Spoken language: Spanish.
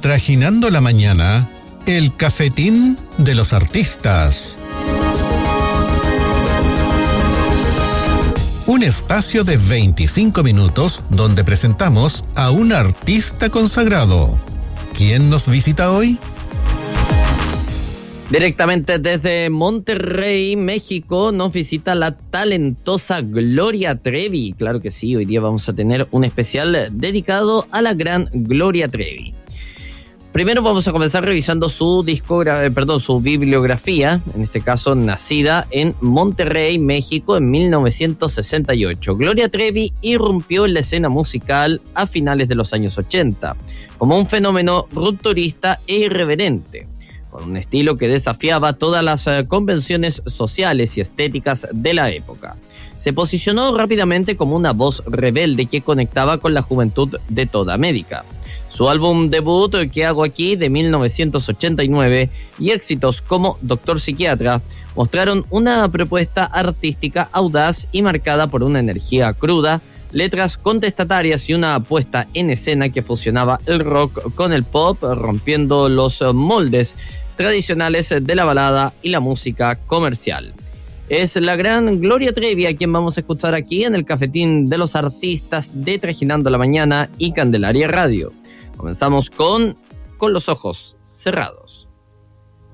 Trajinando la mañana, el cafetín de los artistas. Un espacio de 25 minutos donde presentamos a un artista consagrado. ¿Quién nos visita hoy? Directamente desde Monterrey, México, nos visita la talentosa Gloria Trevi. Claro que sí, hoy día vamos a tener un especial dedicado a la gran Gloria Trevi. Primero vamos a comenzar revisando su bibliografía, en este caso nacida en Monterrey, México, en 1968. Gloria Trevi irrumpió en la escena musical a finales de los años 80, como un fenómeno rupturista e irreverente, con un estilo que desafiaba todas las convenciones sociales y estéticas de la época. Se posicionó rápidamente como una voz rebelde que conectaba con la juventud de toda América. Su álbum debut, ¿Qué hago aquí?, de 1989, y éxitos como Doctor Psiquiatra mostraron una propuesta artística audaz y marcada por una energía cruda, letras contestatarias y una puesta en escena que fusionaba el rock con el pop, rompiendo los moldes tradicionales de la balada y la música comercial. Es la gran Gloria Trevi a quien vamos a escuchar aquí en el Cafetín de los Artistas de Trajinando la Mañana y Candelaria Radio. Comenzamos con Los Ojos Cerrados.